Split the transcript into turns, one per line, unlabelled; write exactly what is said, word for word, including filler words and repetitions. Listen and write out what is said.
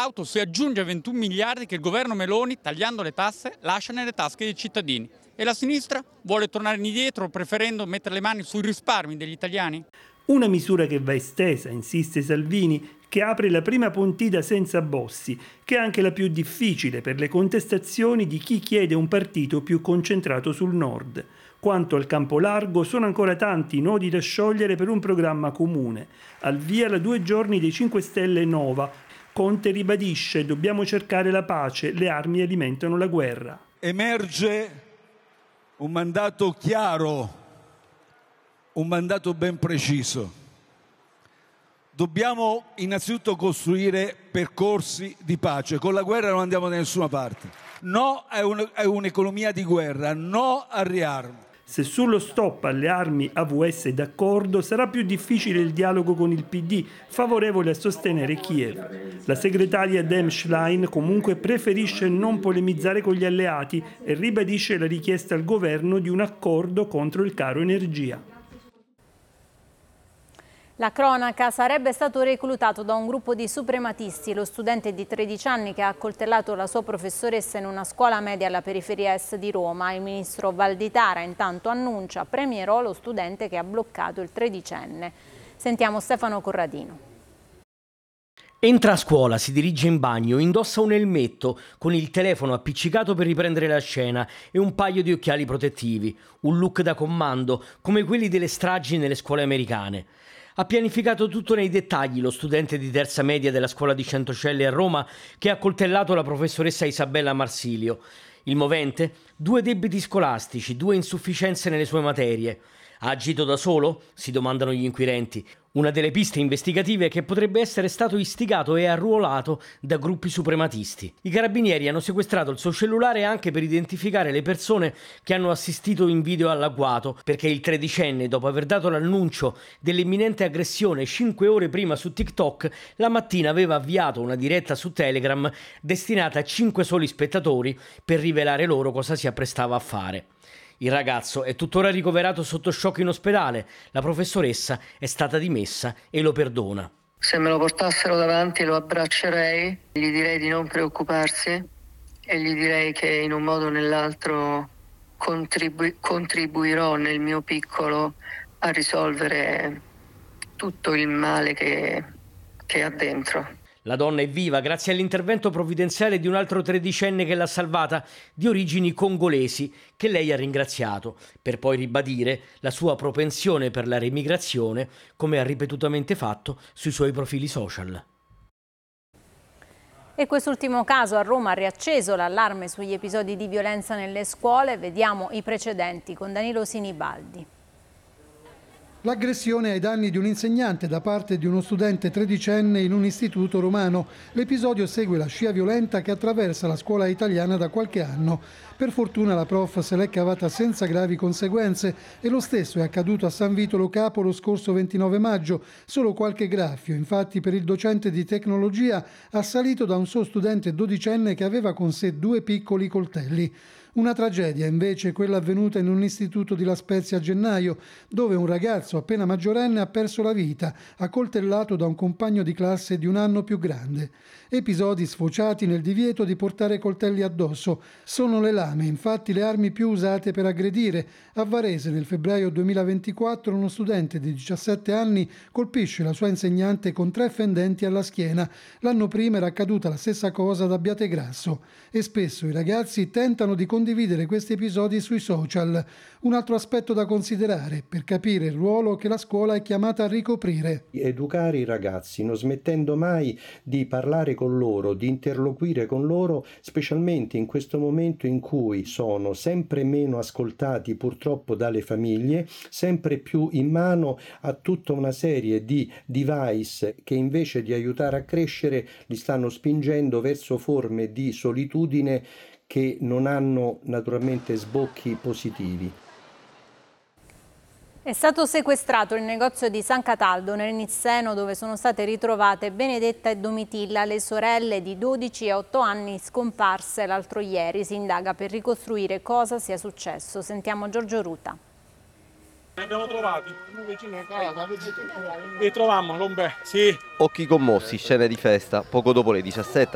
dell'auto si aggiunge ai ventuno miliardi che il governo Meloni, tagliando le tasse, lascia nelle tasche dei cittadini. E la sinistra vuole tornare indietro preferendo mettere le mani sui risparmi degli italiani?
Una misura che va estesa, insiste Salvini, che apre la prima Pontida senza Bossi, che è anche la più difficile per le contestazioni di chi chiede un partito più concentrato sul nord. Quanto al campo largo, sono ancora tanti i nodi da sciogliere per un programma comune. Al via la due giorni dei cinque Stelle Nova. Conte ribadisce: dobbiamo cercare la pace, le armi alimentano la guerra.
Emerge un mandato chiaro, un mandato ben preciso. Dobbiamo innanzitutto costruire percorsi di pace. Con la guerra non andiamo da nessuna parte. No a, un, a un'economia di guerra, no al riarmo.
Se sullo stop alle armi A V S è d'accordo, sarà più difficile il dialogo con il P D, favorevole a sostenere Kiev. La segretaria Dem Schlein comunque preferisce non polemizzare con gli alleati e ribadisce la richiesta al governo di un accordo contro il caro energia.
La cronaca: sarebbe stato reclutato da un gruppo di suprematisti lo studente di tredici anni che ha accoltellato la sua professoressa in una scuola media alla periferia est di Roma. Il ministro Valditara intanto annuncia premierò lo studente che ha bloccato il tredicenne. Sentiamo Stefano Corradino.
Entra a scuola, si dirige in bagno, indossa un elmetto con il telefono appiccicato per riprendere la scena e un paio di occhiali protettivi, un look da comando come quelli delle stragi nelle scuole americane. Ha pianificato tutto nei dettagli lo studente di terza media della scuola di Centocelle a Roma che ha accoltellato la professoressa Isabella Marsilio. Il movente? Due debiti scolastici, due insufficienze nelle sue materie. Ha agito da solo? Si domandano gli inquirenti. Una delle piste investigative che potrebbe essere stato istigato e arruolato da gruppi suprematisti. I carabinieri hanno sequestrato il suo cellulare anche per identificare le persone che hanno assistito in video all'agguato, perché il tredicenne, dopo aver dato l'annuncio dell'imminente aggressione cinque ore prima su TikTok, la mattina aveva avviato una diretta su Telegram destinata a cinque soli spettatori per rivelare loro cosa si apprestava a fare. Il ragazzo è tuttora ricoverato sotto shock in ospedale. La professoressa è stata dimessa e lo perdona.
Se me lo portassero davanti lo abbraccerei, gli direi di non preoccuparsi e gli direi che in un modo o nell'altro contribu- contribuirò nel mio piccolo a risolvere tutto il male che, che ha dentro.
La donna è viva grazie all'intervento provvidenziale di un altro tredicenne che l'ha salvata, di origini congolesi, che lei ha ringraziato, per poi ribadire la sua propensione per la remigrazione, come ha ripetutamente fatto sui suoi profili social.
E quest'ultimo caso a Roma ha riacceso l'allarme sugli episodi di violenza nelle scuole. Vediamo i precedenti con Danilo Sinibaldi.
L'aggressione ai danni di un insegnante da parte di uno studente tredicenne in un istituto romano. L'episodio segue la scia violenta che attraversa la scuola italiana da qualche anno. Per fortuna la prof se l'è cavata senza gravi conseguenze e lo stesso è accaduto a San Vito Lo Capo lo scorso ventinove maggio. Solo qualche graffio, infatti, per il docente di tecnologia assalito da un suo studente dodicenne che aveva con sé due piccoli coltelli. Una tragedia invece quella avvenuta in un istituto di La Spezia a gennaio, dove un ragazzo appena maggiorenne ha perso la vita, accoltellato da un compagno di classe di un anno più grande. Episodi sfociati nel divieto di portare coltelli addosso. Sono le lame, infatti, le armi più usate per aggredire. A Varese nel febbraio duemilaventiquattro uno studente di diciassette anni colpisce la sua insegnante con tre fendenti alla schiena. L'anno prima era accaduta la stessa cosa ad Abbiategrasso. E spesso i ragazzi tentano di condividere questi episodi sui social. Un altro aspetto da considerare per capire il ruolo che la scuola è chiamata a ricoprire.
Educare i ragazzi, non smettendo mai di parlare con loro, di interloquire con loro, specialmente in questo momento in cui sono sempre meno ascoltati purtroppo dalle famiglie, sempre più in mano a tutta una serie di device che invece di aiutare a crescere li stanno spingendo verso forme di solitudine che non hanno naturalmente sbocchi positivi.
È stato sequestrato il negozio di San Cataldo nel Nizzeno, dove sono state ritrovate Benedetta e Domitilla, le sorelle di dodici e otto anni scomparse l'altro ieri. Si indaga per ricostruire cosa sia successo. Sentiamo Giorgio Ruta.
Li abbiamo trovati, vicino a casa, li trovammo, non beh, sì.
Occhi commossi, scene di festa, poco dopo le diciassette